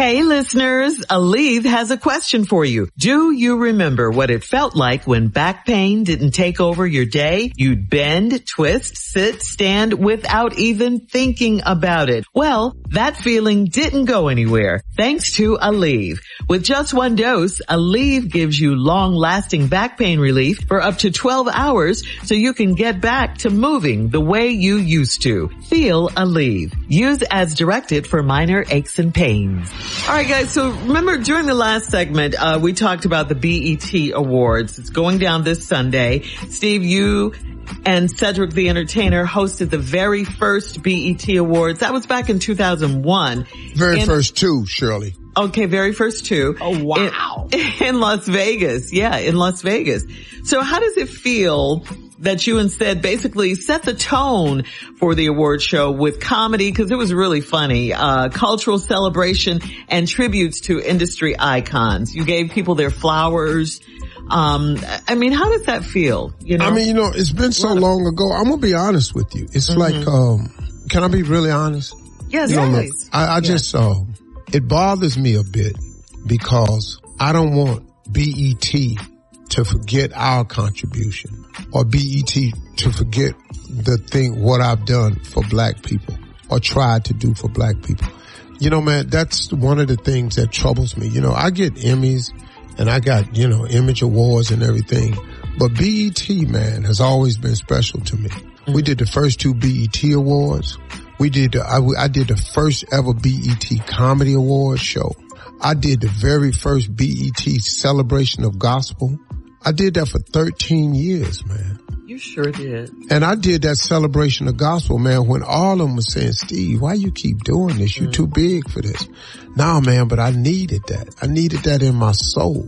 Hey listeners, Aleve has a question for you. Do you remember what it felt like when back pain didn't take over your day? You'd bend, twist, sit, stand without even thinking about it. Well, that feeling didn't go anywhere thanks to Aleve. With just one dose, Aleve gives you long-lasting back pain relief for up to 12 hours so you can get back to moving the way you used to. Feel Aleve. Use as directed for minor aches and pains. All right, guys. So remember during the last segment, we talked about the BET Awards. It's going down this Sunday. Steve, you and Cedric the Entertainer hosted the very first BET Awards. That was back in 2001. First two, Shirley. Okay, very first two. Oh, wow. In Las Vegas. Yeah, in Las Vegas. So how does it feel that you and Ced basically set the tone for the award show with comedy, because it was really funny, cultural celebration and tributes to industry icons. You gave people their flowers. I mean, how does that feel? You know? I mean, it's been so long ago. I'm going to be honest with you. It's like, can I be really honest? Yes, please. I just, it bothers me a bit because I don't want BET to forget our contribution or BET to forget what I've done for black people or tried to do for black people. Man, that's one of the things that troubles me. I get Emmys and I got, Image Awards and everything, but BET, man, has always been special to me. We did the first two BET Awards. I did the first ever BET Comedy Awards show. I did the very first BET Celebration of Gospel. I did that for 13 years, man. You sure did. And I did that Celebration of Gospel, man, when all of them was saying, Steve, why you keep doing this? You're too big for this. Nah, man, but I needed that. I needed that in my soul.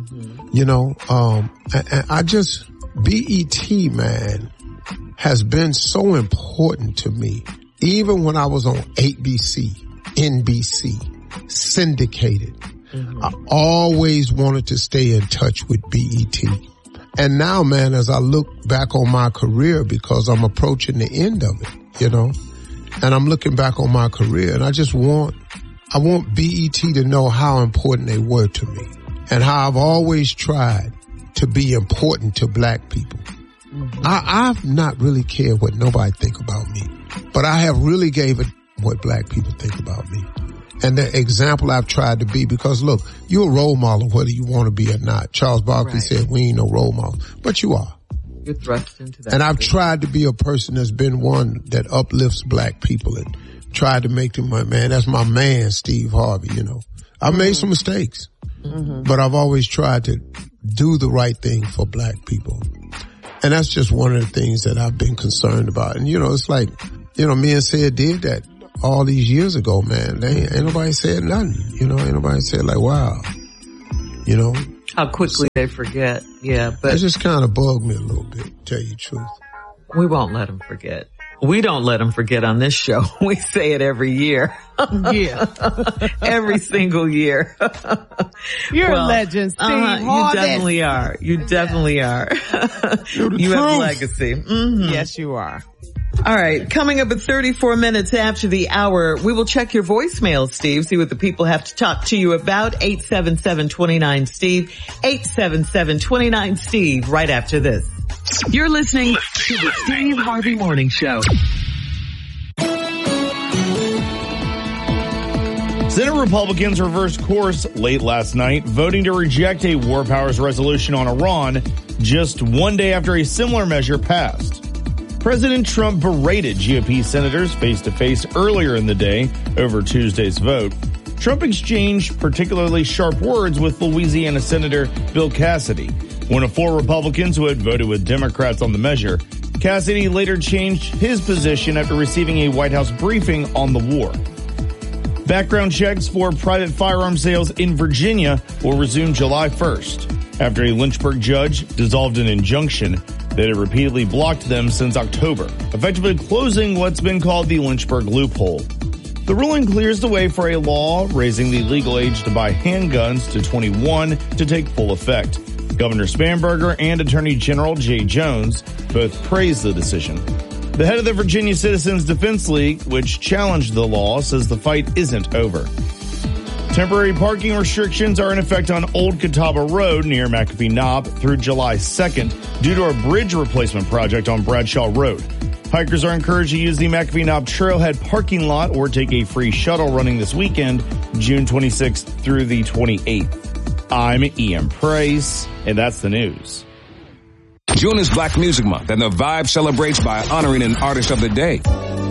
And I just, BET, man, has been so important to me. Even when I was on ABC, NBC, syndicated, I always wanted to stay in touch with BET. And now, man, as I look back on my career, because I'm approaching the end of it, and I'm looking back on my career, and I want BET to know how important they were to me and how I've always tried to be important to black people. I've not really cared what nobody think about me, but I have really gave it what black people think about me. And the example I've tried to be, because look, you're a role model whether you want to be or not. Charles Barkley said we ain't no role model, but you are. You're thrust into that. And I've tried to be a person that's been one that uplifts black people and tried to make them, man, that's my man, Steve Harvey, I've made some mistakes, but I've always tried to do the right thing for black people. And that's just one of the things that I've been concerned about. And, it's like, me and Ced did that all these years ago, man. Ain't nobody said nothing. Ain't nobody said like, wow. How quickly they forget. Yeah, but it just kind of bugged me a little bit, to tell you the truth. We won't let them forget. We don't let them forget on this show. We say it every year. Yeah. Every single year. You're a legend, Steve. You definitely are. You definitely are. You have legacy. Yes, you are. All right. Coming up at 34 minutes after the hour, we will check your voicemail, Steve, see what the people have to talk to you about. 877-29-STEVE, 877-29-STEVE, right after this. You're listening to the Steve Harvey Morning Show. Senate Republicans reversed course late last night, voting to reject a war powers resolution on Iran just one day after a similar measure passed. President Trump berated GOP senators face-to-face earlier in the day over Tuesday's vote. Trump exchanged particularly sharp words with Louisiana Senator Bill Cassidy, one of four Republicans who had voted with Democrats on the measure. Cassidy later changed his position after receiving a White House briefing on the war. Background checks for private firearm sales in Virginia will resume July 1st, after a Lynchburg judge dissolved an injunction that had repeatedly blocked them since October, effectively closing what's been called the Lynchburg loophole. The ruling clears the way for a law raising the legal age to buy handguns to 21 to take full effect. Governor Spanberger and Attorney General Jay Jones both praised the decision. The head of the Virginia Citizens Defense League, which challenged the law, says the fight isn't over. Temporary parking restrictions are in effect on Old Catawba Road near McAfee Knob through July 2nd due to a bridge replacement project on Bradshaw Road. Hikers are encouraged to use the McAfee Knob Trailhead parking lot or take a free shuttle running this weekend, June 26th through the 28th. I'm Ian Price, and that's the news. June is Black Music Month, and the Vibe celebrates by honoring an artist of the day.